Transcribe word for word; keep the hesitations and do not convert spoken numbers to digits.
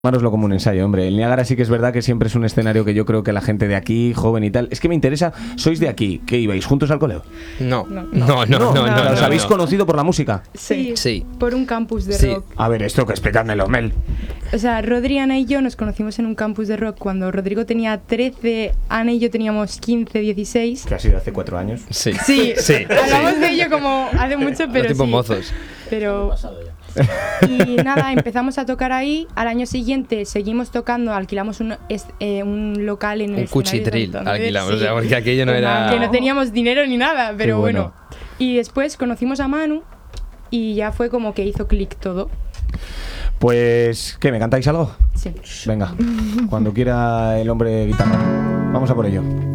Tomároslo como un ensayo, hombre. El Niágara sí que es verdad que siempre es un escenario que yo creo que la gente de aquí, joven y tal... Es que me interesa, sois de aquí, ¿qué ibais? ¿Juntos al cole? No, No, no, no, no. no, no, no, ¿Os no, habéis no. conocido por la música? Sí, Sí. por un campus de Sí. rock. A ver, esto que explicármelo, Mel. O sea, Rodri, Ana y yo nos conocimos en un campus de rock cuando Rodrigo tenía trece, Ana y yo teníamos quince, dieciséis. Que ha sido hace cuatro años. Sí, Sí, sí. hablamos de ello como hace mucho, pero Los tipos sí. mozos. Pero... Y nada, empezamos a tocar ahí. Al año siguiente seguimos tocando, alquilamos un, es- eh, un local en el Un escenario de cuchitril Santander, alquilamos, sí. o sea, porque aquello no era... Que no teníamos dinero ni nada, pero Qué bueno. bueno. Y después conocimos a Manu y ya fue como que hizo clic todo. Pues, ¿qué? ¿Me cantáis algo? Sí. Venga, cuando quiera el hombre guitarra. Vamos a por ello.